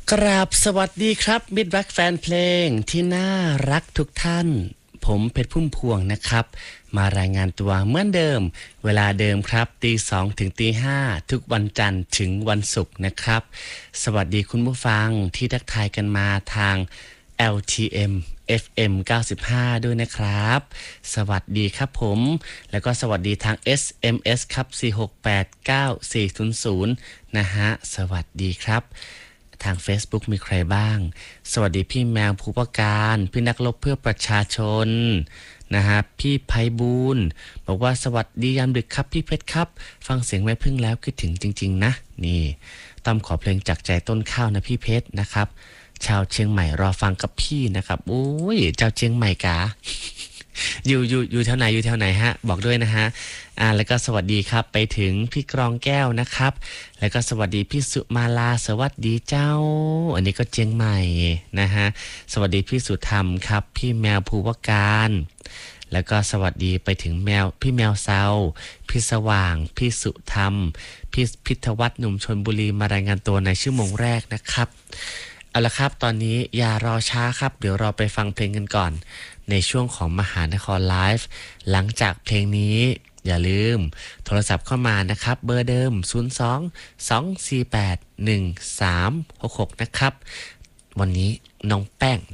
กราบสวัสดีครับมิตรรักแฟนเพลงที่น่ารักทุกท่านผมเพชรพุ่มพวงนะครับมารายงานตัวเหมือนเดิมเวลาเดิมครับตี 2ถึงตี 5ทุกวันจันทร์ถึงวันศุกร์นะครับสวัสดีคุณผู้ฟังที่ทักทายกันมาทาง LTM FM 95ด้วยนะครับสวัสดีครับผมแล้วก็สวัสดีทาง SMS ครับ4689400นะฮะสวัสดีครับทาง Facebook มีใครบ้างสวัสดีพี่แมวภูปการพี่นักรบเพื่อประชาชนนะฮะพี่ไพบูลย์บอกว่าสวัสดียามดึกครับพี่เพชรครับฟังเสียงแม่พึ่งแล้วคิดถึงจริงๆนะนี่ต้อมขอเพลงจากใจต้นข้าวนะพี่เพชรนะครับชาวเชียงใหม่รอฟังกับพี่นะครับโอ้ยชาวเชียงใหม่กา อยู่แถวไหนฮะบอกด้วยนะฮะแล้วก็สวัสดีครับไปถึงพี่กรองแก้วนะครับแล้วก็สวัสดีพี่สุมาลาสวัสดีเจ้าอันนี้ก็เชียงใหม่นะฮะสวัสดีพี่สุธรรมครับพี่แมวภูวการแล้วก็สวัสดีไปถึงพี่แมวเซาพี่สว่างพี่สุธรรมพี่พิทวัฒน์หนุ่มชลบุรีมารายงานตัวในชั่วโมงแรกนะครับเอาละครับตอนนี้อย่ารอช้าครับเดี๋ยวเราไปฟังเพลงกันก่อนในช่วงของมหานครไลฟ์หลังจากเพลงนี้อย่าลืมโทรศัพท์เข้ามานะครับเบอร์เดิม02 248 1366นะครับวันนี้น้องแป้ง